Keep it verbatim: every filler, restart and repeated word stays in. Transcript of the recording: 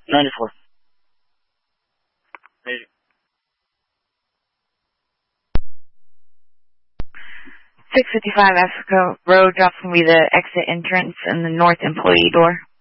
ninety-four. eighty. six fifty-five Africa Road, drop will be the exit entrance and the north employee door.